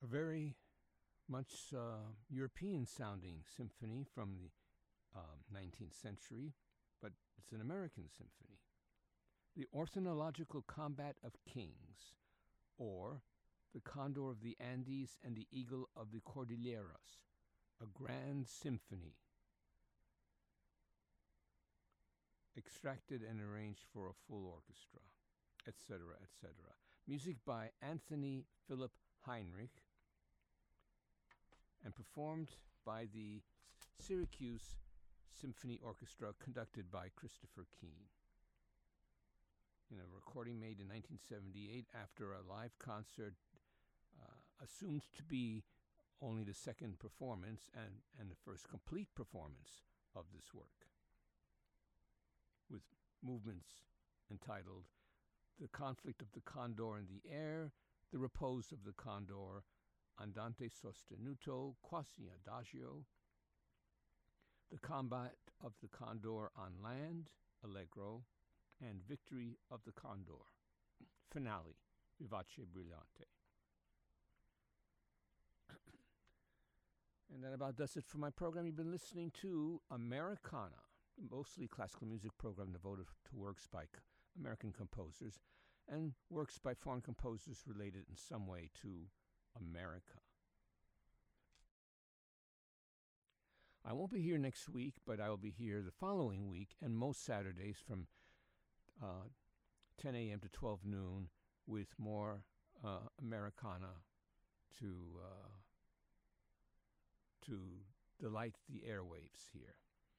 A very much European sounding symphony from the 19th century, but it's an American symphony. The Ornithological Combat of Kings, or The Condor of the Andes and the Eagle of the Cordilleras, a grand symphony, extracted and arranged for a full orchestra, etc., etc. Music by Anthony Philip Heinrich and performed by the Syracuse Symphony Orchestra, conducted by Christopher Keane. In a recording made in 1978 after a live concert assumed to be only the second performance and the first complete performance of this work, with movements entitled The Conflict of the Condor in the Air, The Repose of the Condor, Andante sostenuto, quasi adagio, The Combat of the Condor on Land, Allegro, and Victory of the Condor, Finale, Vivace Brillante. And that about does it for my program. You've been listening to Americana, mostly classical music program devoted to works by American composers and works by foreign composers related in some way to America. I won't be here next week, but I will be here the following week and most Saturdays from 10 a.m. to 12 noon with more Americana to delight the airwaves here.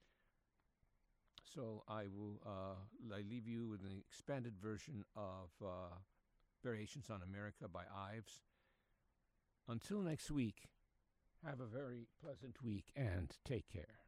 So I leave you with an expanded version of Variations on America by Ives. Until next week, have a very pleasant week and take care.